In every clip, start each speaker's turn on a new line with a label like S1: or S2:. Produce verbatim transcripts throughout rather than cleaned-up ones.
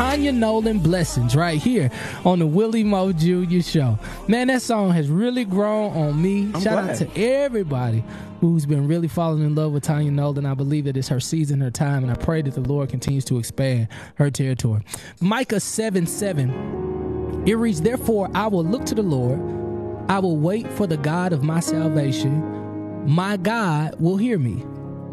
S1: Tanya Nolan, Blessings, right here on the Willie Moe Junior Show. Man, that song has really grown on me.
S2: I'm
S1: Shout
S2: glad.
S1: out to everybody who's been really falling in love with Tanya Nolan. I believe that it's her season, her time, and I pray that the Lord continues to expand her territory. Micah seven seven, it reads, therefore I will look to the Lord. I will wait for the God of my salvation. My God will hear me.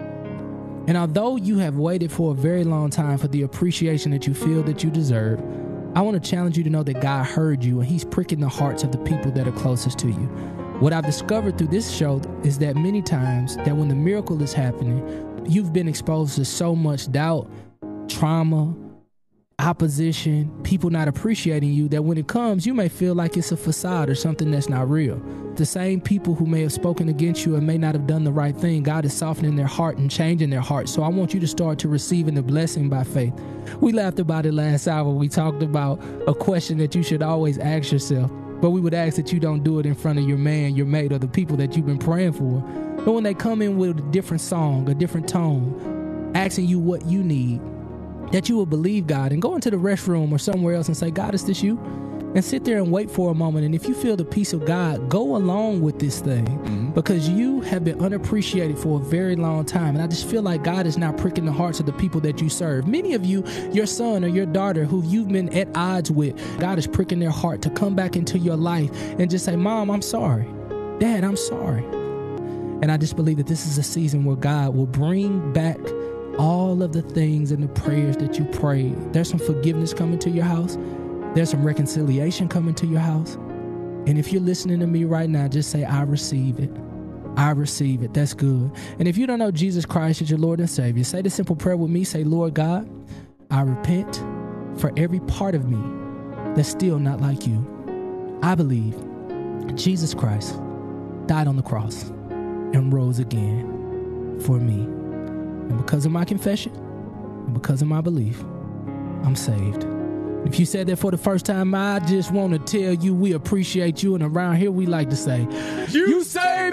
S1: And although you have waited for a very long time for the appreciation that you feel that you deserve, I want to challenge you to know that God heard you and he's pricking the hearts of the people that are closest to you. What I've discovered through this show is that many times that when the miracle is happening, you've been exposed to so much doubt, trauma, opposition, people not appreciating you, that when it comes, you may feel like it's a facade or something that's not real. The same people who may have spoken against you and may not have done the right thing, God is softening their heart and changing their heart. So I want you to start to receiving the blessing by faith. We laughed about it last hour. We talked about a question that you should always ask yourself, but we would ask that you don't do it in front of your man, your mate, or the people that you've been praying for. But when they come in with a different song, a different tone, asking you what you need, that you will believe God and go into the restroom or somewhere else and say, God, is this you? And sit there and wait for a moment. And if you feel the peace of God, go along with this thing, mm-hmm. because you have been unappreciated for a very long time. And I just feel like God is now pricking the hearts of the people that you serve. Many of you, your son or your daughter who you've been at odds with, God is pricking their heart to come back into your life and just say, Mom, I'm sorry. Dad, I'm sorry. And I just believe that this is a season where God will bring back all of the things and the prayers that you prayed. There's some forgiveness coming to your house. There's some reconciliation coming to your house. And if you're listening to me right now, just say, I receive it. I receive it. That's good. And if you don't know Jesus Christ as your Lord and Savior, say the simple prayer with me. Say, Lord God, I repent for every part of me that's still not like you. I believe Jesus Christ died on the cross and rose again for me. And because of my confession and because of my belief, I'm saved. If you said that for the first time, I just want to tell you we appreciate you. And around here, we like to say, You, you saved,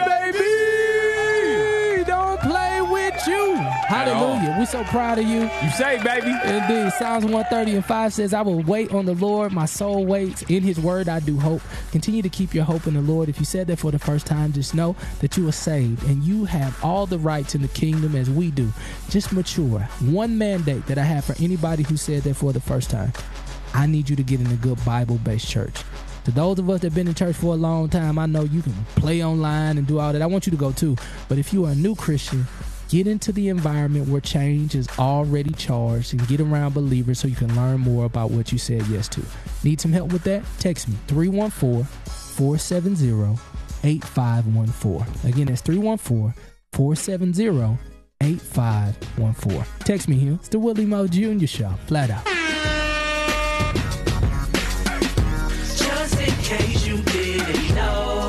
S1: baby! Don't play with you. Hallelujah. We're so proud of you.
S2: You saved, baby.
S1: Indeed. Psalms one thirty and five says, I will wait on the Lord. My soul waits. In his word, I do hope. Continue to keep your hope in the Lord. If you said that for the first time, just know that you are saved and you have all the rights in the kingdom as we do. Just mature. One mandate that I have for anybody who said that for the first time. I need you to get in a good Bible-based church. To those of us that have been in church for a long time, I know you can play online and do all that. I want you to go too. But if you are a new Christian, get into the environment where change is already charged and get around believers so you can learn more about what you said yes to. Need some help with that? Text me, three one four, four seven zero, eight five one four. Again, that's three one four, four seven zero, eight five one four. Text me here. It's the Willie Moe Junior Show. Flat out.
S3: Just in case you didn't know,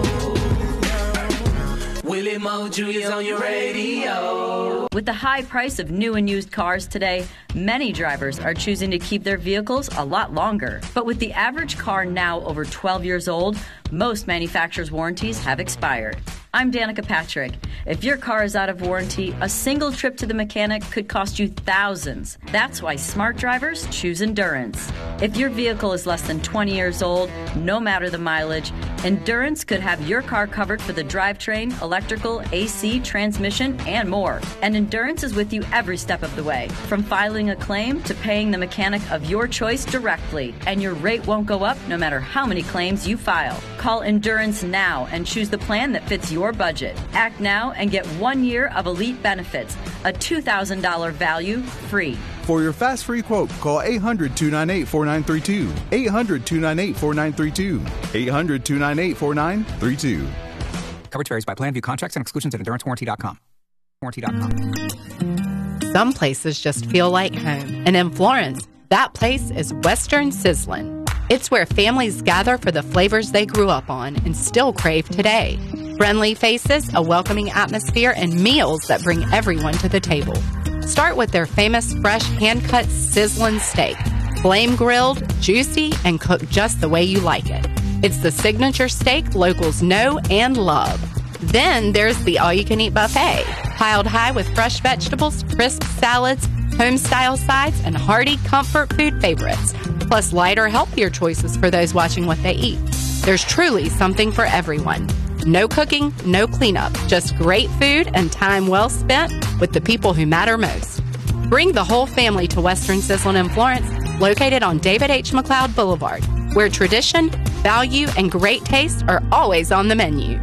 S3: Willie Moe Junior's on your radio.
S4: With the high price of new and used cars today, many drivers are choosing to keep their vehicles a lot longer. But with the average car now over twelve years old, most manufacturers' warranties have expired. I'm Danica Patrick. If your car is out of warranty, a single trip to the mechanic could cost you thousands. That's why smart drivers choose Endurance. If your vehicle is less than twenty years old, no matter the mileage, Endurance could have your car covered for the drivetrain, electrical, A C, transmission, and more. And Endurance is with you every step of the way, from filing a claim to paying the mechanic of your choice directly. And your rate won't go up no matter how many claims you file. Call Endurance now and choose the plan that fits your budget. Act now and get one year of elite benefits, a two thousand dollars value free.
S5: For your fast free quote, call eight hundred, two nine eight, four nine three two. eight hundred, two nine eight, four nine three two. eight hundred, two nine eight, four nine three two.
S6: Coverage varies by plan. View contracts and exclusions at endurance warranty dot com. Warranty dot com.
S7: Some places just feel like home. And in Florence, that place is Western Sizzlin'. It's where families gather for the flavors they grew up on and still crave today. Friendly faces, a welcoming atmosphere, and meals that bring everyone to the table. Start with their famous fresh hand-cut sizzling steak. Flame grilled, juicy, and cooked just the way you like it. It's the signature steak locals know and love. Then there's the all-you-can-eat buffet, piled high with fresh vegetables, crisp salads, home-style sides, and hearty comfort food favorites, plus lighter, healthier choices for those watching what they eat. There's truly something for everyone. No cooking, no cleanup, just great food and time well spent with the people who matter most. Bring the whole family to Western Sizzlin' in Florence, located on David H. McLeod Boulevard, where tradition, value, and great taste are always on the menu.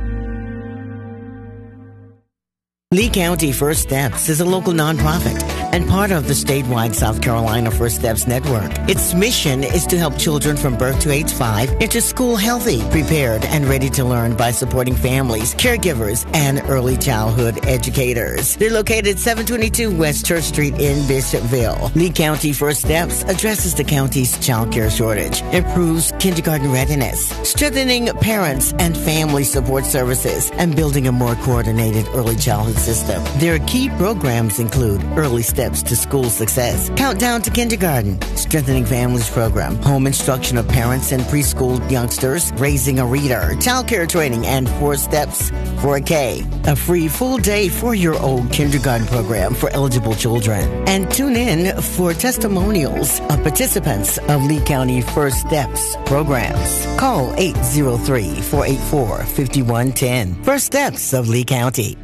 S2: Lee County First Steps is a local nonprofit and part of the statewide South Carolina First Steps Network. Its mission is to help children from birth to age five into school healthy, prepared, and ready to learn by supporting families, caregivers, and early childhood educators. They're located seven twenty-two West Church Street in Bishopville. Lee County First Steps addresses the county's child care shortage, improves kindergarten readiness, strengthening parents and family support services, and building a more coordinated early childhood system. Their key programs include Early Steps to School Success, Countdown to Kindergarten, Strengthening Families Program, Home Instruction of Parents and Preschool Youngsters, Raising a Reader, Child Care Training, and Four Steps for a K, a free full-day four-year-old kindergarten program for eligible children. And tune in for testimonials of participants of Lee County First Steps programs. Call eight zero three, four eight four, five one one zero. First Steps of Lee County.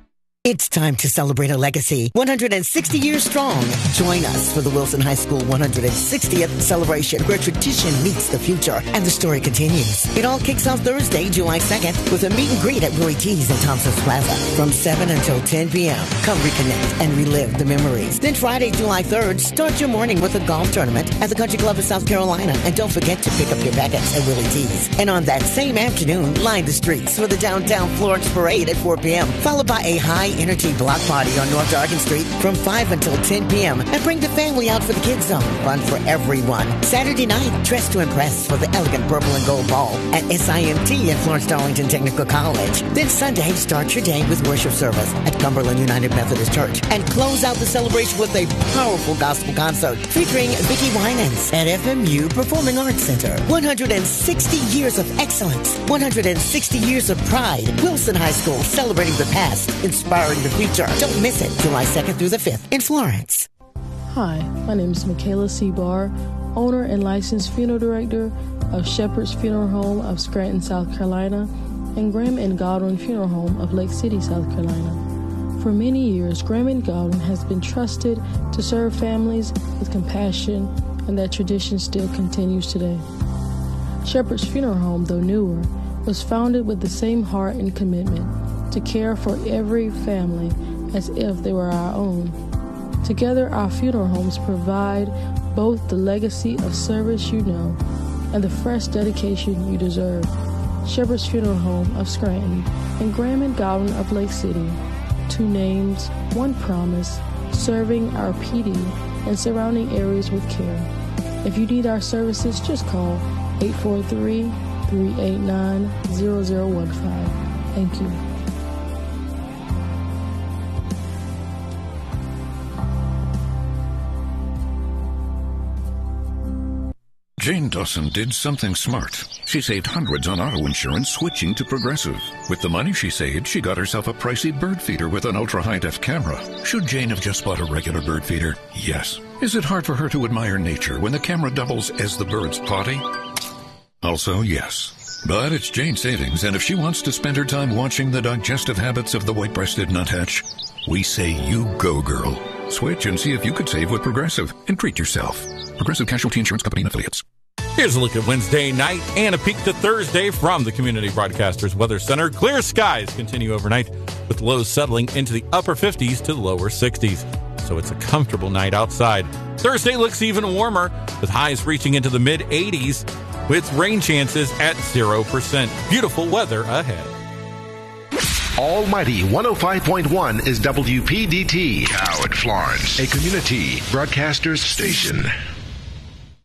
S2: It's time to celebrate a legacy one hundred sixty years strong. Join us for the Wilson High School one hundred sixtieth celebration, where tradition meets the future and the story continues. It all kicks off Thursday, July second, with a meet and greet at Willie T's in Thompson's Plaza from seven until ten p.m. Come reconnect and relive the memories. Then Friday, July third, start your morning with a golf tournament at the Country Club of South Carolina. And don't forget to pick up your packets at Willie T's. And on that same afternoon, line the streets for the Downtown Florence Parade at four p.m., followed by a high energy block party on North Dargan Street from five until ten p.m. And bring the family out for the Kids Zone. Fun for everyone. Saturday night, dress to impress for the elegant purple and gold ball at S I M T at Florence Darlington Technical College. Then Sunday, start your day with worship service at Cumberland United Methodist Church. And close out the celebration with a powerful gospel concert featuring Vicki Winans at F M U Performing Arts Center. one hundred sixty years of excellence. one hundred sixty years of pride. Wilson High School, celebrating the past, inspiring the future. Don't miss it. July second through the fifth in Florence.
S8: Hi, my name is Michaela Seabar, owner and licensed funeral director of Shepherd's Funeral Home of Scranton, South Carolina, and Graham and Godwin Funeral Home of Lake City, South Carolina. For many years, Graham and Godwin has been trusted to serve families with compassion, and that tradition still continues today. Shepherd's Funeral Home, though newer, was founded with the same heart and commitment to care for every family as if they were our own. Together, our funeral homes provide both the legacy of service you know and the fresh dedication you deserve. Shepherd's Funeral Home of Scranton and Graham and Godwin of Lake City. Two names, one promise, serving our P D and surrounding areas with care. If you need our services, just call eight four three, three eight nine, zero zero one five. Thank you.
S9: Jane Dawson did something smart. She saved hundreds on auto insurance switching to Progressive. With the money she saved, she got herself a pricey bird feeder with an ultra-high-def camera. Should Jane have just bought a regular bird feeder? Yes. Is it hard for her to admire nature when the camera doubles as the bird's potty? Also, yes. But it's Jane's savings, and if she wants to spend her time watching the digestive habits of the white-breasted nuthatch, we say you go, girl. Switch and see if you could save with Progressive and treat yourself. Progressive Casualty Insurance Company and Affiliates.
S10: Here's a look at Wednesday night and a peek to Thursday from the Community Broadcasters Weather Center. Clear skies continue overnight with lows settling into the upper fifties to lower sixties. So it's a comfortable night outside. Thursday looks even warmer with highs reaching into the mid eighties with rain chances at zero percent. Beautiful weather ahead.
S11: Almighty one oh five point one is W P D T, Howard Florence, a community broadcasters station.